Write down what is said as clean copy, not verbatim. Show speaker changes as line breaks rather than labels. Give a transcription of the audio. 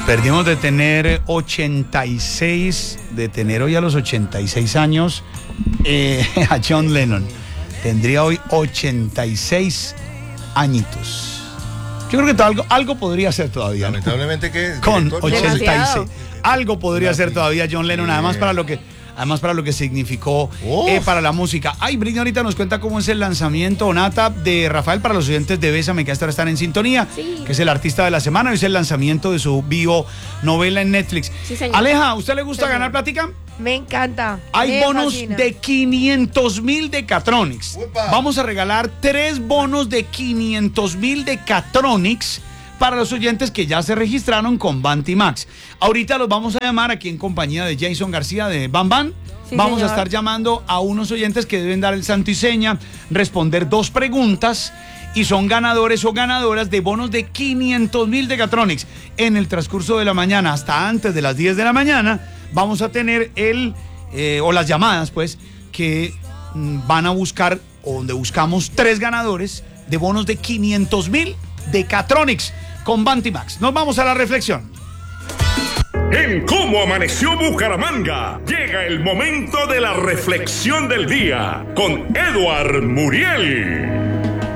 Perdimos de tener 86, de tener hoy a los 86 años a John Lennon. Tendría hoy 86 añitos. Yo creo que algo podría ser todavía.
Lamentablemente que
con 86.
Demasiado.
Algo podría ser todavía John Lennon, además para lo que significó para la música. Ay, Britney ahorita nos cuenta cómo es el lanzamiento, Nata, de Rafael para los oyentes de Bésame, que hasta ahora están en sintonía,
Sí.
que es el artista de la semana. Hoy es el lanzamiento de su bio novela en Netflix.
Sí, señor.
Aleja, ¿a usted le gusta
Señor.
ganar plática?
Me encanta.
Hay
me
bonos
fascina.
de 500.000 de Catronics.
¡Uepa!
Vamos a regalar 3 bonos de 500.000 de Catronics para los oyentes que ya se registraron con Bantimax. Ahorita los vamos a llamar aquí en compañía de Jason García de Bam Bam.
Sí,
Vamos
señor.
a estar llamando a unos oyentes que deben dar el santo y seña, responder 2 preguntas y son ganadores o ganadoras de bonos de 500.000 de Catronics. En el transcurso de la mañana, hasta antes de las 10 de la mañana, vamos a tener o las llamadas, pues, que van a buscar, o donde buscamos 3 ganadores de bonos de 500.000 de Catronics con Bantimax. Nos vamos a la reflexión.
En Cómo Amaneció Bucaramanga llega el momento de la reflexión del día con Edward Muriel.